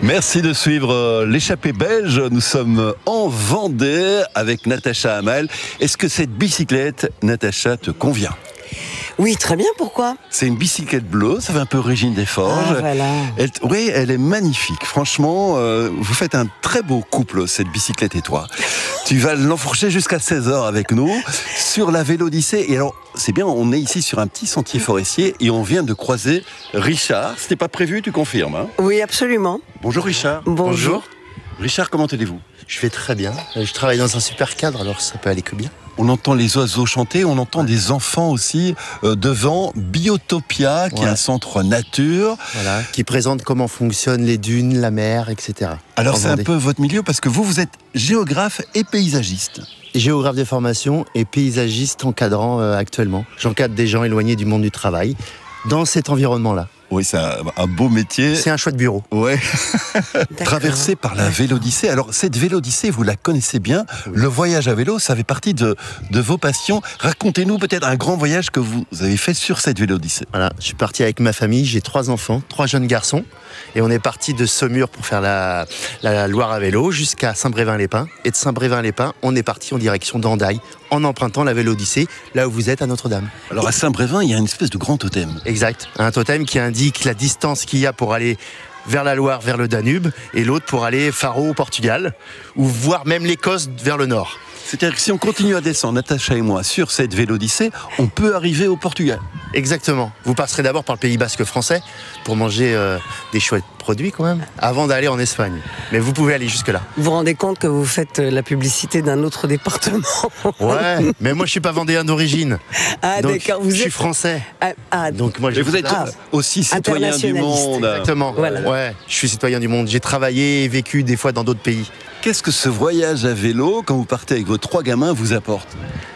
Merci de suivre l'échappée belge. Nous sommes en Vendée avec Natacha Hamel. Est-ce que cette bicyclette, Natacha, te convient ? Oui, très bien, pourquoi ? C'est une bicyclette bleue, ça fait un peu Régine Desforges. Ah, voilà. Oui, elle est magnifique. Franchement, vous faites un très beau couple, cette bicyclette et toi. Tu vas l'enfourcher jusqu'à 16h avec nous sur la Vélodyssée. Et alors, c'est bien, on est ici sur un petit sentier forestier et on vient de croiser Richard. C'était pas prévu, tu confirmes, hein ? Oui, absolument. Bonjour Richard. Bonjour. Richard, comment allez-vous ? Je vais très bien. Je travaille dans un super cadre, alors ça peut aller que bien. On entend les oiseaux chanter, on entend des enfants aussi devant Biotopia, qui est un centre nature. Voilà, qui présente comment fonctionnent les dunes, la mer, etc. Alors c'est un peu votre milieu parce que vous êtes géographe et paysagiste. Géographe de formation et paysagiste encadrant actuellement. J'encadre des gens éloignés du monde du travail dans cet environnement-là. Oui, c'est un beau métier. C'est un chouette bureau. Ouais. Traversé par la Vélodyssée. Alors, cette Vélodyssée, vous la connaissez bien. Oui. Le voyage à vélo, ça fait partie de vos passions. Racontez-nous peut-être un grand voyage que vous avez fait sur cette Vélodyssée. Voilà, je suis parti avec ma famille. J'ai 3 enfants, 3 jeunes garçons. Et on est parti de Saumur pour faire la Loire à vélo jusqu'à Saint-Brévin-les-Pins. Et de Saint-Brévin-les-Pins, on est parti en direction d'Andaille, en empruntant la Vélodyssée, là où vous êtes à Notre-Dame. Alors, à Saint-Brévin, il y a une espèce de grand totem. Exact. Un totem qui indique la distance qu'il y a pour aller vers la Loire, vers le Danube, et l'autre pour aller Faro au Portugal, ou voire même l'Écosse vers le nord. C'est-à-dire que si on continue à descendre, Natacha et moi, sur cette Vélodyssée, on peut arriver au Portugal. Exactement. Vous passerez d'abord par le Pays Basque français pour manger des chouettes produits quand même, avant d'aller en Espagne. Mais vous pouvez aller jusque-là. Vous vous rendez compte que vous faites la publicité d'un autre département ? Ouais, mais moi je suis pas vendéen d'origine. Ah donc, d'accord, vous êtes... Je suis français. Donc moi, vous êtes aussi citoyen du monde. Exactement. Voilà. Ouais, je suis citoyen du monde. J'ai travaillé et vécu des fois dans d'autres pays. Qu'est-ce que ce voyage à vélo, quand vous partez avec vos 3 gamins, vous apporte ?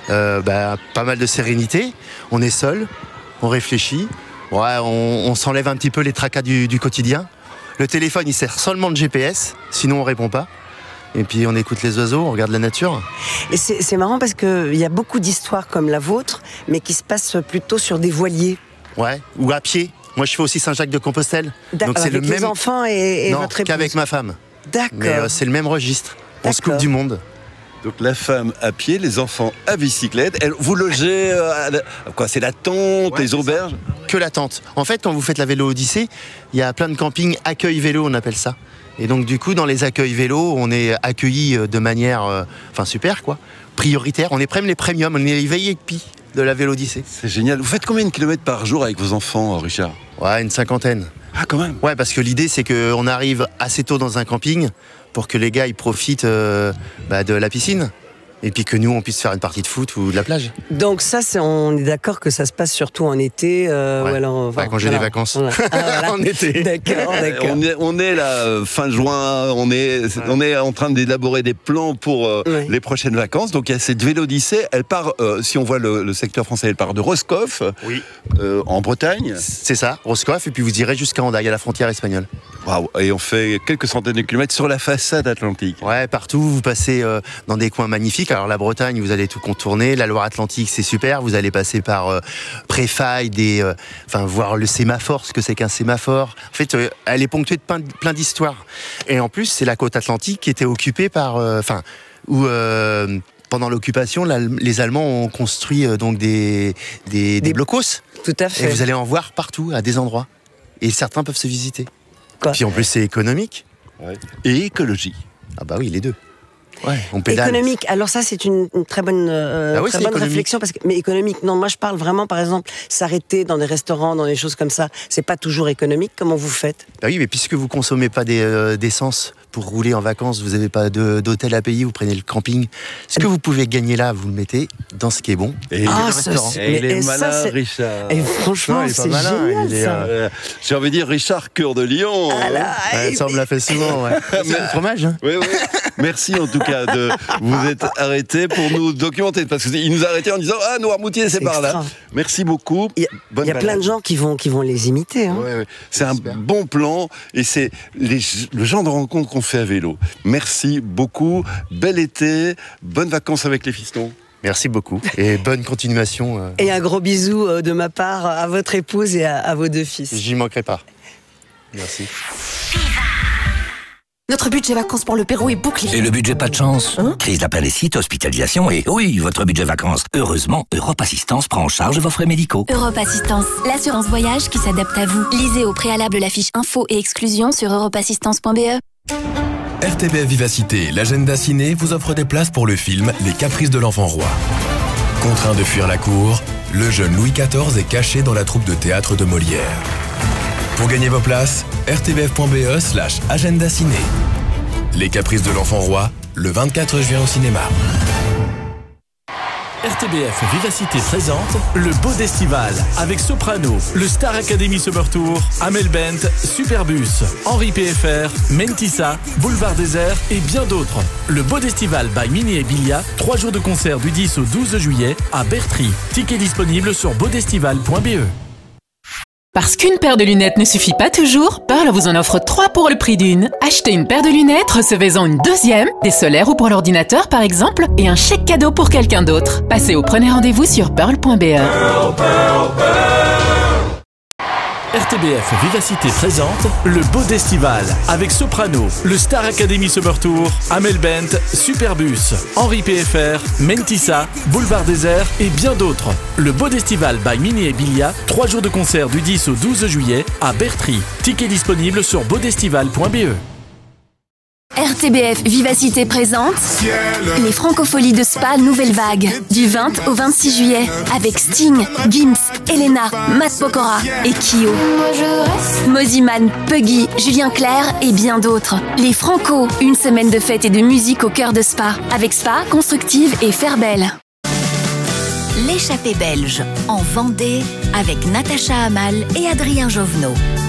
Pas mal de sérénité. On est seul, on réfléchit. Ouais, on s'enlève un petit peu les tracas du quotidien. Le téléphone, il sert seulement de GPS, sinon on répond pas. Et puis on écoute les oiseaux, on regarde la nature. Et c'est marrant parce qu'il y a beaucoup d'histoires comme la vôtre, mais qui se passent plutôt sur des voiliers. Ouais, ou à pied. Moi je fais aussi Saint-Jacques-de-Compostelle. Donc c'est le même... les enfants et non, votre épouse. Qu'avec ma femme. D'accord. Mais c'est le même registre. On se coupe du monde. Donc la femme à pied, les enfants à bicyclette. Vous logez c'est la tente, les auberges ? Que la tente. En fait, quand vous faites la Vélo-Odyssée, il y a plein de campings accueil vélo, on appelle ça. Et donc du coup, dans les accueils vélo, on est accueillis de manière, super quoi, prioritaire. On est même les premiums, on est les VIP de la Vélo-Odyssée. C'est génial. Vous faites combien de kilomètres par jour avec vos enfants, Richard ? Ouais, une 50aine. Ah, quand même. Ouais, parce que l'idée, c'est qu'on arrive assez tôt dans un camping pour que les gars ils profitent de la piscine. Et puis que nous, on puisse faire une partie de foot ou de la plage. Donc ça, on est d'accord que ça se passe surtout en été ou alors, quand j'ai des vacances. Voilà. Ah, voilà. En été. D'accord. On est là, fin juin, on est en train d'élaborer des plans pour les prochaines vacances. Donc il y a cette Vélodyssée, elle part, si on voit le secteur français, elle part de Roscoff, en Bretagne. C'est ça, Roscoff, et puis vous irez jusqu'à Andaille, à la frontière espagnole. Waouh. Et on fait quelques centaines de kilomètres sur la façade atlantique. Ouais, partout, vous passez dans des coins magnifiques. Alors la Bretagne, vous allez tout contourner. La Loire-Atlantique, c'est super. Vous allez passer par Préfaille, voir le sémaphore, ce que c'est qu'un sémaphore. En fait, elle est ponctuée de plein d'histoires. Et en plus, c'est la côte atlantique qui était occupée par... pendant l'occupation, les Allemands ont construit donc des blocos. Tout à fait. Et vous allez en voir partout, à des endroits. Et certains peuvent se visiter. Puis en plus, c'est économique. Ouais. Et écologie. Ah bah oui, les deux. Ouais, on pédale. Économique, alors ça c'est une très bonne, réflexion, mais économique, non, moi je parle vraiment, par exemple, s'arrêter dans des restaurants, dans des choses comme ça, c'est pas toujours économique, comment vous faites ? Bah oui, mais puisque vous consommez pas d'essence pour rouler en vacances, vous n'avez pas d'hôtel à payer, vous prenez le camping, ce que vous pouvez gagner là, vous le mettez dans ce qui est bon. Et le restaurant. Il est malin, Richard. Et franchement, c'est génial ça. J'ai envie de dire Richard Cœur de Lion. Ça on me l'a fait souvent, ouais. C'est le fromage, hein. Oui. Merci en tout cas de vous être arrêté pour nous documenter, parce qu'il nous a arrêté en disant Noirmoutier c'est par là. Merci beaucoup. Il y a plein de gens qui vont les imiter. Hein. Ouais. C'est un bon plan et c'est le genre de rencontre qu'on fait à vélo. Merci beaucoup. Bel été, bonnes vacances avec les fistons. Merci beaucoup et bonne continuation. Et un gros bisou de ma part à votre épouse et à vos 2 fils. J'y manquerai pas. Merci. Notre budget vacances pour le Pérou est bouclé. Et le budget pas de chance? Crise d'appendicite, hospitalisation et oui, votre budget vacances. Heureusement, Europe Assistance prend en charge vos frais médicaux. Europe Assistance, l'assurance voyage qui s'adapte à vous. Lisez au préalable la fiche info et exclusion sur europeassistance.be. RTBF Vivacité, l'agenda ciné vous offre des places pour le film Les Caprices de l'Enfant Roi. Contraint de fuir la cour, le jeune Louis XIV est caché dans la troupe de théâtre de Molière. Pour gagner vos places, rtbf.be/agenda ciné. Les Caprices de l'Enfant Roi, le 24 juin au cinéma. RTBF Vivacité présente le Bodestival avec Soprano, le Star Academy Summer Tour, Amel Bent, Superbus, Henri PFR, Mentissa, Boulevard Désert et bien d'autres. Le Bodestival by Mini et Bilia, 3 jours de concert du 10 au 12 juillet à Bertry. Tickets disponibles sur bodestival.be. Parce qu'une paire de lunettes ne suffit pas toujours, Pearl vous en offre 3 pour le prix d'une. Achetez une paire de lunettes, recevez-en une deuxième, des solaires ou pour l'ordinateur par exemple, et un chèque cadeau pour quelqu'un d'autre. Passez au premier rendez-vous sur pearl.be. RTBF Vivacité présente le Bodestival avec Soprano, le Star Academy Summer Tour, Amel Bent, Superbus, Henri PFR, Mentissa, Boulevard Désert et bien d'autres. Le Bodestival by Mini et Bilia, 3 jours de concert du 10 au 12 juillet à Bertry. Tickets disponibles sur bodestival.be. RTBF Vivacité présente les Francopholies de Spa Nouvelle Vague du 20 au 26 juillet avec Sting, Gims, Elena, Matt Pokora et Kyo. Moziman, Puggy, Julien Clerc et bien d'autres. Les Franco, une semaine de fête et de musique au cœur de Spa avec Spa, Constructive et Fairbelle. L'échappée belge en Vendée avec Natacha Amal et Adrien Jovenot.